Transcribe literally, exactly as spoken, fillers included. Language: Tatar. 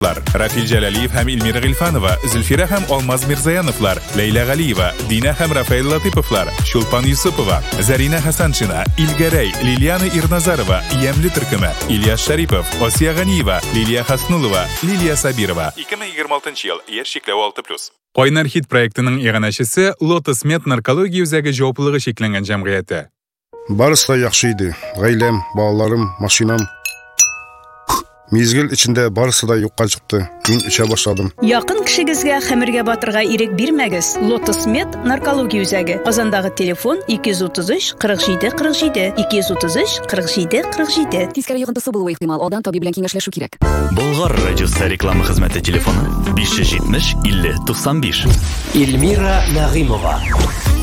Рафил Джалалиев һәм Илмира Гыйльфанова, Зөлфира һәм Алмаз Мирзаяновлар, Лейла Галиева, Дина һәм Рафаэль Латыповлар, Шулпан Юсупова, Зарина Хасаншина, Илгәрәй, Лилияна Ирназарова, Ямле Төркеме, Ильяс Шарипов, Осия Ганиева, Лилия Хаснулова, Лилия Сабирова. ике мең егерме алтынчы ел, яшь чикләү алты плюс. Кайнар хит проектының иганәчесе Lotus Med наркология үзәге җаваплылыгы шикләнгән җәмгыяте. Барысы да яхшы иде. Гаиләм, балаларым, машинам. Мизгел içinde барысы да юкка чыкты. Мин эчә башладым. Якын кешегезгә хәмергә батырга ирек бирмәгез. Lotus Med наркология үзәге. Казандагы телефон ике йөз утыз өч кырык җиде кырык җиде, ике йөз утыз өч кырык җиде кырык җиде. Тискәре йогынтысы булуы ихтимал. Алдан табиб белән киңәшләшү кирәк. Болгар радиосы реклама хезмәте телефоны биш йөз җитмеш илле туксан биш. Эльмира Нагыймова.